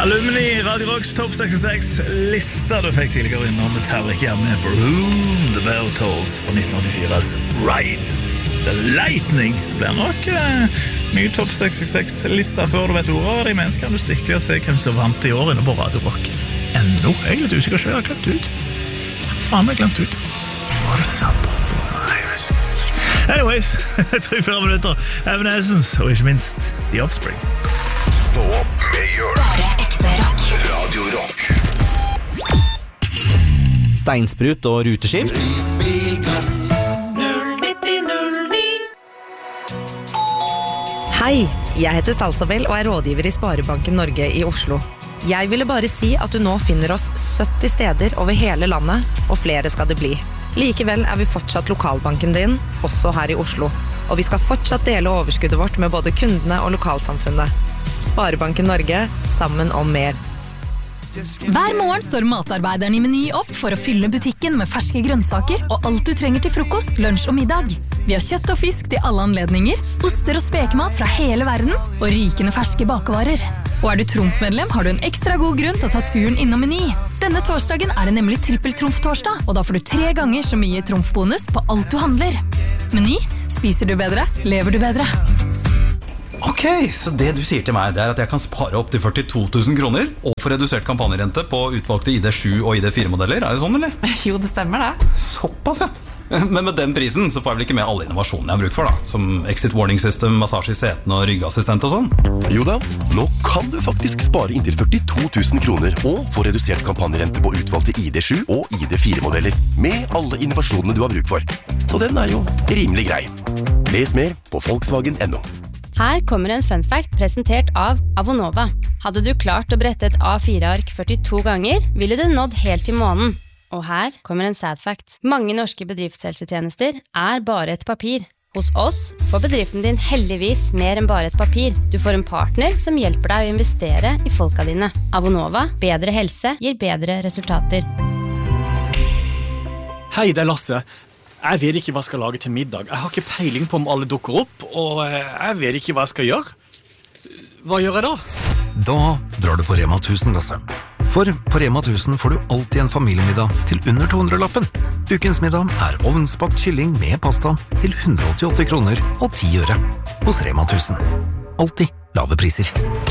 Alumni Radio Rocks Top 66 lista du fikk tidligere innom Metallica med For Whom the Bell Tolls fra 1984's Ride the Lightning. Det blir nok mye Top 66 lista før du vet ordet. Imens kan du stikke og se hvem som vant i år inne på Radio Rock. Enda, jeg litt usikker selv, jeg har glemt ut. Faen, jeg har glemt ut. Hva det satt på? Anyways, 3-4 minutter. Evanescence, og ikke minst The Offspring. Stå opp med Jørn. Bare ekte rock. Radio Rock. Steinsprut og ruteskift. Spilglass. 09009. Hei, jeg heter Salsabel og er rådgiver i Sparebanken Norge i Oslo. Jeg ville bare si at du nå finner oss 70 steder over hele landet, og flere skal det bli. Likevel er vi fortsatt lokalbanken din, også her i Oslo. Og vi skal fortsatt dele overskuddet vårt med både kundene og lokalsamfunnet. Sparebanken Norge, sammen om mer. Hver morgen står matarbeideren i Meny opp for å fylle butikken med ferske grønnsaker og alt du trenger til frokost, lunsj og middag. Vi har kjøtt og fisk til alle anledninger, oster og spekemat fra hele verden og rykende ferske bakevarer. Og er du Trumf-medlem, har du en ekstra god grunn til å ta turen innom Meny. Denne torsdagen er det nemlig trippel-trumf-torsdag, og da får du 3 ganger så mye trumfbonus på alt du handler. Meny, spiser du bedre, lever du bedre. Ok, så det du sier til meg, det er at jeg kan spare opp til 42 000 kroner og få redusert kampanjerente på utvalgte ID7 og ID4-modeller. Er det sånn, eller? Jo, det stemmer det. Såpass, ja. Men med den prisen så får jeg vel ikke med alle innovasjonene jeg har bruk for, da. Som exit warning system, massasje i setene og ryggassistent og sånn. Jo da, nå kan du faktisk spare inntil 42 000 kroner og få redusert kampanjerente på utvalgte ID7 og ID4-modeller med alle innovasjonene du har bruk for. Så den er jo rimelig grei. Les mer på Volkswagen.no. Her kommer en fun fact presentert av Avonova. Hadde du klart å brette et A4-ark 42 ganger, ville du nådd helt til månen. Og her kommer en sad fact. Mange norske bedriftshelsetjenester er bare et papir. Hos oss får bedriften din heldigvis mer enn bare et papir. Du får en partner som hjelper deg å investere i folka dine. Avonova, bedre helse gir bedre resultater. Hei, det er Lasse. Jeg vet ikke hva jeg skal lage til middag. Jeg har ikke peiling på om alle dukker opp, og jeg vet ikke hva jeg skal gjøre. Hva gjør jeg da? Da drar du på Rema 1000, Lasse. For på Rema 1000 får du alltid en familiemiddag til under 200-lappen. Ukens middag er ovnsbakt kylling med pasta til 188 kroner og 10 øre. Hos Rema 1000. Alltid lave priser.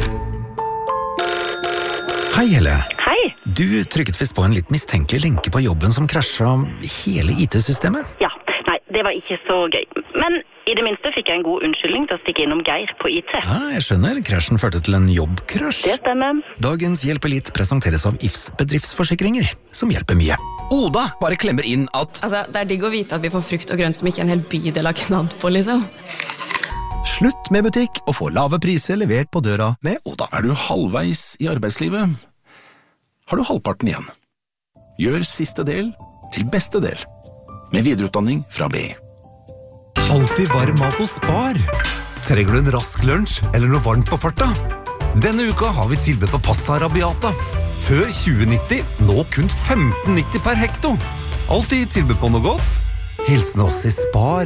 Hei, Helle. Hei. Du trykket visst på en litt mistenkelig lenke på jobben som krasjet hele IT-systemet. Ja, nei, det var ikke så gøy. Men i det minste fikk jeg en god unnskyldning til å stikke innom Geir på IT. Ja, jeg skjønner. Krasjen førte til en jobbkrasj. Det stemmer. Dagens Hjelp Elite presenteres av IFS bedriftsforsikringer, som hjelper mye. Oda bare klemmer inn at... Altså, det er digg å vite at vi får frukt og grønt som ikke en hel bydel har knadd på, liksom. Slutt med butikk og få lave priser levert på døra med Oda. Er du halvveis i arbeidslivet? Har du halvparten igjen? Gjør siste del til beste del. Med videreutdanning fra BI. Alltid varm mat hos Spar. Trenger du en rask lunsj eller noe varmt på farta? Denne uka har vi tilbud på pasta arabiata. Før 2090, nå kun 15,90 per hekto. Alltid tilbud på noe godt. Hilsen oss i Spar.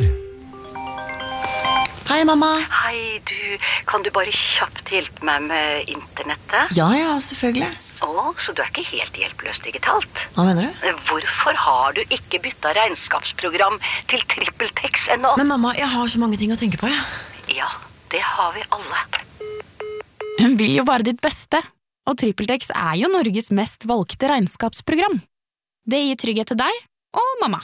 Hei, mamma. Hei, kan du bare kjapt hjelpe meg med internettet? Ja, selvfølgelig. Så du er ikke helt hjelpeløs digitalt? Hva mener du? Hvorfor har du ikke byttet regnskapsprogram til TrippelTex ennå? Men mamma, jeg har så mange ting å tenke på, ja. Ja, det har vi alle. Hun vil jo bare ditt beste, og TrippelTex er jo Norges mest valgte regnskapsprogram. Det gir trygghet til deg og mamma.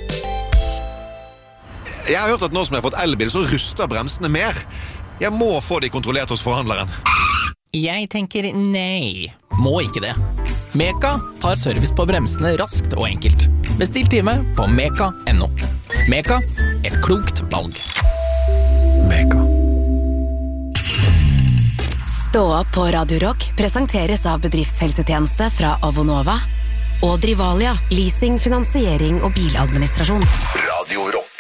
Jeg har hørt at nå som jeg har fått elbil, så ruster bremsene mer. Jeg må få de kontrollert hos forhandleren. Jeg tenker nei. Må ikke det. Meka tar service på bremsene raskt og enkelt. Bestill time på meka.no. Meka, et klokt valg. Meka. Stå opp på Radio Rock presenteres av bedriftshelsetjeneste fra Avonova og Drivalia, leasing, finansiering og biladministrasjon. Radio Rock.